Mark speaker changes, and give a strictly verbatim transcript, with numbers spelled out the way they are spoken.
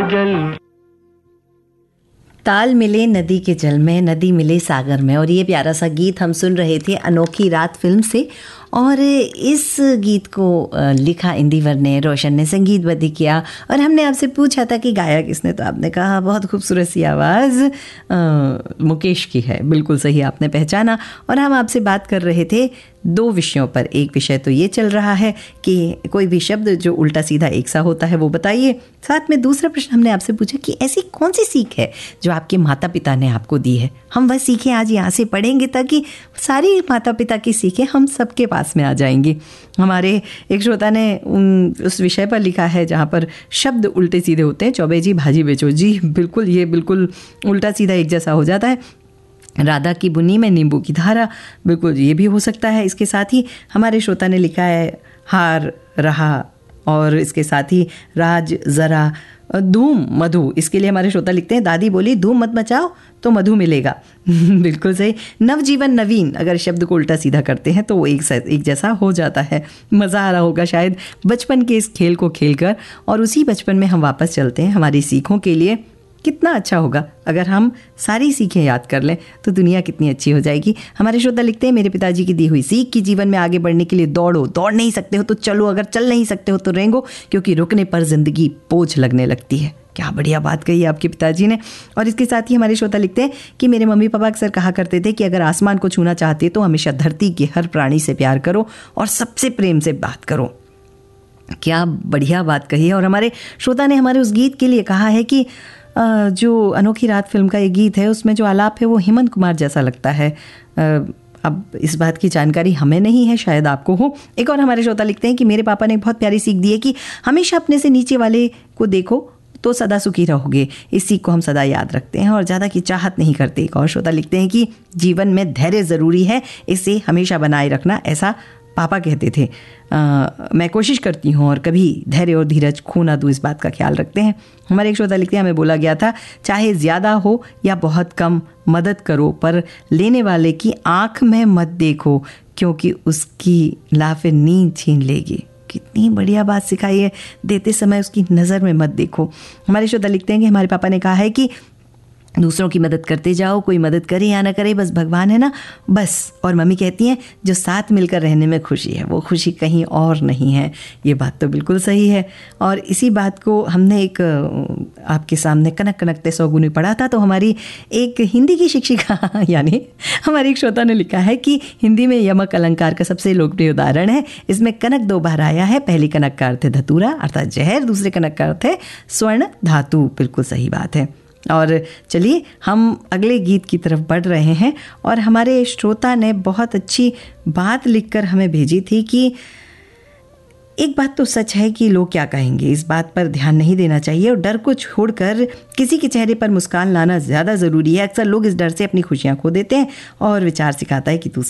Speaker 1: जल।
Speaker 2: ताल मिले नदी के जल में, नदी मिले सागर में। और ये प्यारा सा गीत हम सुन रहे थे अनोखी रात फिल्म से। और इस गीत को लिखा इंदिवर ने, रोशन ने संगीतबद्ध किया। और हमने आपसे पूछा था कि गाया किसने, तो आपने कहा बहुत खूबसूरत सी आवाज़ मुकेश की है। बिल्कुल सही आपने पहचाना। और हम आपसे बात कर रहे थे दो विषयों पर। एक विषय तो ये चल रहा है कि कोई भी शब्द जो उल्टा सीधा एक सा होता है वो बताइए। साथ में दूसरा प्रश्न हमने आपसे पूछा कि ऐसी कौन सी सीख है जो आपके माता पिता ने आपको दी है। हम वह सीखें आज यहाँ से पढ़ेंगे ताकि सारी माता पिता की सीखें हम सबके पास में आ जाएंगी। हमारे एक श्रोता ने उस विषय पर लिखा है जहाँ पर शब्द उल्टे सीधे होते हैं। चौबे जी भाजी बेचो। जी बिल्कुल, ये बिल्कुल उल्टा सीधा एक जैसा हो जाता है। राधा की बुनी में नींबू की धारा, बिल्कुल ये भी हो सकता है। इसके साथ ही हमारे श्रोता ने लिखा है हार रहा, और इसके साथ ही राज जरा धूम मधु। इसके लिए हमारे श्रोता लिखते हैं दादी बोली धूम मत मचाओ तो मधु मिलेगा। बिल्कुल सही। नवजीवन नवीन, अगर शब्द को उल्टा सीधा करते हैं तो वो एक एक जैसा हो जाता है। मज़ा आ रहा होगा शायद बचपन के इस खेल को खेलकर, और उसी बचपन में हम वापस चलते हैं हमारी सीखों के लिए। कितना अच्छा होगा अगर हम सारी सीखें याद कर लें तो दुनिया कितनी अच्छी हो जाएगी। हमारे श्रोता लिखते हैं मेरे पिताजी की दी हुई सीख कि जीवन में आगे बढ़ने के लिए दौड़ो, दौड़ नहीं सकते हो तो चलो, अगर चल नहीं सकते हो तो रेंगो, क्योंकि रुकने पर जिंदगी बोझ लगने लगती है। क्या बढ़िया बात कही आपके पिताजी ने। और इसके साथ ही हमारे श्रोता लिखते हैं कि मेरे मम्मी पापा अक्सर कहा करते थे कि अगर आसमान को छूना चाहते हो तो हमेशा धरती के हर प्राणी से प्यार करो और सबसे प्रेम से बात करो। क्या बढ़िया बात कही है। और हमारे श्रोता ने हमारे उस गीत के लिए कहा है कि जो अनोखी रात फिल्म का ये गीत है उसमें जो आलाप है वो हेमंत कुमार जैसा लगता है। अब इस बात की जानकारी हमें नहीं है, शायद आपको हो। एक और हमारे श्रोता लिखते हैं कि मेरे पापा ने बहुत प्यारी सीख दी है कि हमेशा अपने से नीचे वाले को देखो तो सदा सुखी रहोगे। इस सीख को हम सदा याद रखते हैं और ज़्यादा की चाहत नहीं करते। एक और श्रोता लिखते हैं कि जीवन में धैर्य ज़रूरी है, इसे हमेशा बनाए रखना, ऐसा पापा कहते थे। आ, मैं कोशिश करती हूँ और कभी धैर्य और धीरज खो ना दूँ, इस बात का ख्याल रखते हैं। हमारे एक श्रोता लिखते हैं हमें बोला गया था चाहे ज़्यादा हो या बहुत कम मदद करो, पर लेने वाले की आँख में मत देखो क्योंकि उसकी लाफे नींद छीन लेगी। कितनी बढ़िया बात सिखाई है, देते समय उसकी नज़र में मत देखो। हमारे श्रोता लिखते हैं कि हमारे पापा ने कहा है कि दूसरों की मदद करते जाओ, कोई मदद करे या ना करे बस भगवान है ना, बस। और मम्मी कहती हैं जो साथ मिलकर रहने में खुशी है वो खुशी कहीं और नहीं है। ये बात तो बिल्कुल सही है। और इसी बात को हमने एक आपके सामने कनक कनकते सौगुनी पढ़ा था, तो हमारी एक हिंदी की शिक्षिका यानी हमारी एक श्रोता ने लिखा है कि हिंदी में यमक अलंकार का सबसे लोकप्रिय उदाहरण है। इसमें कनक दो बार आया है। पहली कनक का अर्थ है धतूरा अर्थात जहर, दूसरे कनक का अर्थ है स्वर्ण धातु। बिल्कुल सही बात है। और चलिए हम अगले गीत की तरफ बढ़ रहे हैं। और हमारे श्रोता ने बहुत अच्छी बात लिखकर हमें भेजी थी कि एक बात तो सच है कि लोग क्या कहेंगे, इस बात पर ध्यान नहीं देना चाहिए और डर को छोड़कर किसी के चेहरे पर मुस्कान लाना ज़्यादा ज़रूरी है। अक्सर लोग इस डर से अपनी खुशियाँ खो देते हैं और विचार सिखाता है कि तू